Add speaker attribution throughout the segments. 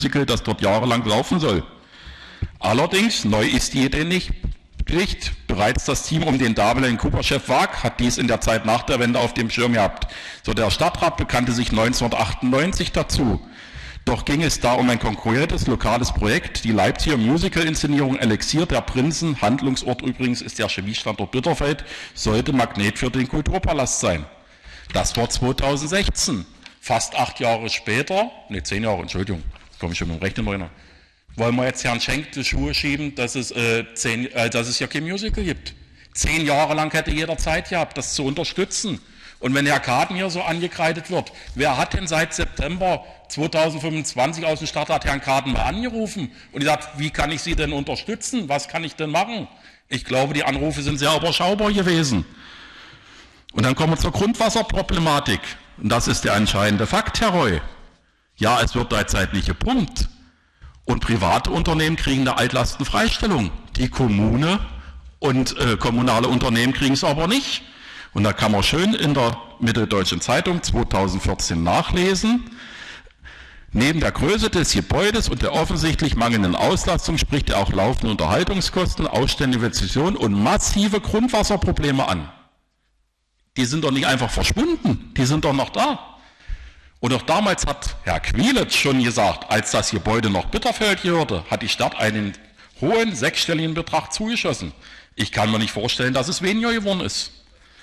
Speaker 1: das dort jahrelang laufen soll. Allerdings, neu ist die Idee nicht. Bereits das Team um den damaligen Cooper-Chef Waag hat dies in der Zeit nach der Wende auf dem Schirm gehabt. So, der Stadtrat bekannte sich 1998 dazu. Doch ging es da um ein konkretes lokales Projekt, die Leipziger Musical-Inszenierung Elixier der Prinzen, Handlungsort übrigens ist der Chemiestandort Bitterfeld, sollte Magnet für den Kulturpalast sein. Das war 2016. Fast 8 Jahre später, 10 Jahre, Entschuldigung, komme ich schon mit dem Rechnen rein. Wollen wir jetzt Herrn Schenk die Schuhe schieben, dass es ja kein Musical gibt. 10 Jahre lang hätte jeder Zeit gehabt, das zu unterstützen. Und wenn Herr Kaden hier so angekreidet wird, wer hat denn seit September 2025 aus dem Stadtrat Herrn Kaden mal angerufen und gesagt, wie kann ich Sie denn unterstützen, was kann ich denn machen? Ich glaube, die Anrufe sind sehr überschaubar gewesen. Und dann kommen wir zur Grundwasserproblematik. Und das ist der entscheidende Fakt, Herr Roy. Ja, es wird derzeit nicht gepumpt. Und private Unternehmen kriegen eine Altlastenfreistellung. Die Kommune und kommunale Unternehmen kriegen es aber nicht. Und da kann man schön in der Mitteldeutschen Zeitung 2014 nachlesen. Neben der Größe des Gebäudes und der offensichtlich mangelnden Auslastung spricht er auch laufende Unterhaltungskosten, ausständige Investitionen und massive Grundwasserprobleme an. Die sind doch nicht einfach verschwunden, die sind doch noch da. Und auch damals hat Herr Quilitz schon gesagt, als das Gebäude noch Bitterfeld gehörte, hat die Stadt einen hohen 6-stelligen Betrag zugeschossen. Ich kann mir nicht vorstellen, dass es weniger geworden ist.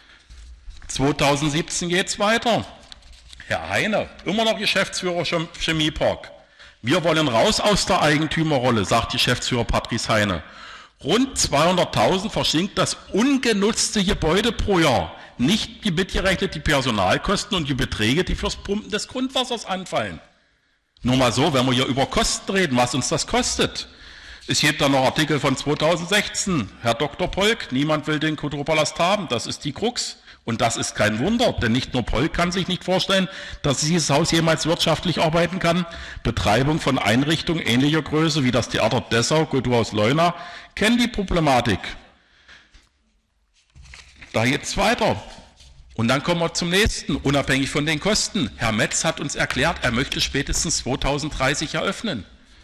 Speaker 1: 2017 geht es weiter. Herr Heine, immer noch Geschäftsführer Chemiepark. Wir wollen raus aus der Eigentümerrolle, sagt Geschäftsführer Patrice Heine. Rund 200.000 verschlingt das ungenutzte Gebäude pro Jahr. Nicht mitgerechnet die Personalkosten und die Beträge, die fürs Pumpen des Grundwassers anfallen. Nur mal so, wenn wir hier über Kosten reden, was uns das kostet. Es gibt da noch Artikel von 2016. Herr Dr. Polk, niemand will den Kulturpalast haben, das ist die Krux. Und das ist kein Wunder, denn nicht nur Polk kann sich nicht vorstellen, dass dieses Haus jemals wirtschaftlich arbeiten kann. Betreibung von Einrichtungen ähnlicher Größe wie das Theater Dessau, Kulturhaus Leuna, kennen die Problematik. Da geht es weiter. Und dann kommen wir zum nächsten, unabhängig von den Kosten. Herr Metz hat uns erklärt, er möchte spätestens 2030 eröffnen.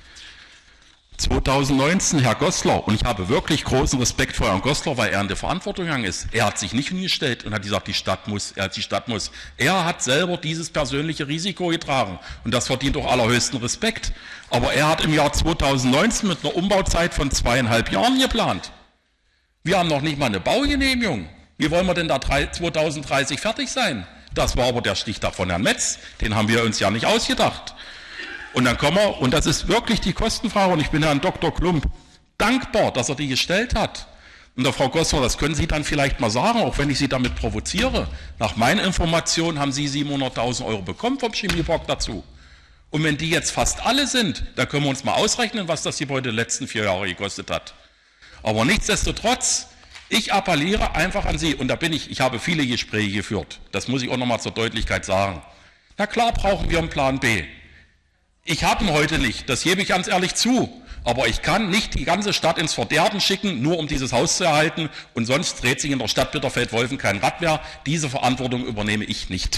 Speaker 1: 2019 Herr Goslar, und ich habe wirklich großen Respekt vor Herrn Goslar, weil er in der Verantwortung gegangen ist. Er hat sich nicht hingestellt und hat gesagt, die Stadt muss. Er hat selber dieses persönliche Risiko getragen und das verdient auch allerhöchsten Respekt. Aber er hat im Jahr 2019 mit einer Umbauzeit von 2,5 Jahren geplant. Wir haben noch nicht mal eine Baugenehmigung. Wie wollen wir denn da 2030 fertig sein? Das war aber der Stichtag von Herrn Metz, den haben wir uns ja nicht ausgedacht. Und dann kommen wir, und das ist wirklich die Kostenfrage, und ich bin Herrn Dr. Klump dankbar, dass er die gestellt hat. Und der Frau Goslar, das können Sie dann vielleicht mal sagen, auch wenn ich Sie damit provoziere. Nach meinen Informationen haben Sie 700.000 € bekommen vom Chemiepark dazu. Und wenn die jetzt fast alle sind, dann können wir uns mal ausrechnen, was das Gebäude die letzten 4 Jahre gekostet hat. Aber nichtsdestotrotz, ich appelliere einfach an Sie, und da bin ich habe viele Gespräche geführt, das muss ich auch nochmal zur Deutlichkeit sagen. Na klar brauchen wir einen Plan B. Ich habe ihn heute nicht, das gebe ich ganz ehrlich zu, aber ich kann nicht die ganze Stadt ins Verderben schicken, nur um dieses Haus zu erhalten, und sonst dreht sich in der Stadt Bitterfeld-Wolfen kein Rad mehr. Diese Verantwortung übernehme ich nicht.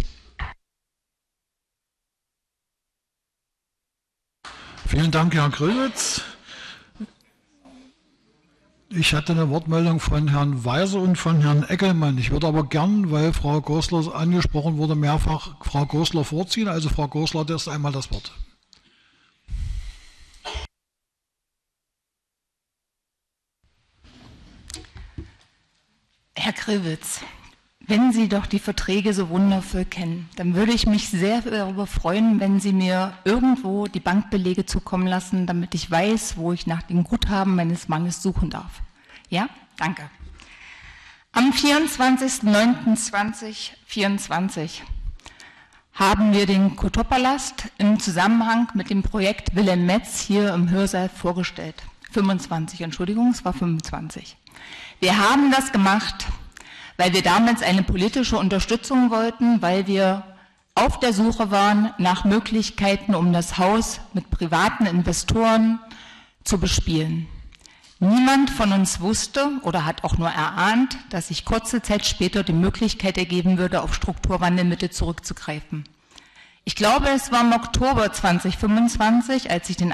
Speaker 2: Vielen Dank, Herr Grillwitz. Ich hatte eine Wortmeldung von Herrn Weiser und von Herrn Eckelmann. Ich würde aber gern, weil Frau Goslar angesprochen wurde, mehrfach Frau Goslar vorziehen. Also Frau Goslar, das ist einmal das Wort.
Speaker 3: Herr Grillwitz, wenn Sie doch die Verträge so wundervoll kennen, dann würde ich mich sehr darüber freuen, wenn Sie mir irgendwo die Bankbelege zukommen lassen, damit ich weiß, wo ich nach dem Guthaben meines Mannes suchen darf. Ja, danke. Am 24.09.2024 haben wir den Kulturpalast im Zusammenhang mit dem Projekt Wilhelm Metz hier im Hörsaal vorgestellt. 25, Entschuldigung, es war 25. Wir haben das gemacht, weil wir damals eine politische Unterstützung wollten, weil wir auf der Suche waren nach Möglichkeiten, um das Haus mit privaten Investoren zu bespielen. Niemand von uns wusste oder hat auch nur erahnt, dass sich kurze Zeit später die Möglichkeit ergeben würde, auf Strukturwandelmittel zurückzugreifen. Ich glaube, es war im Oktober 2025, als ich den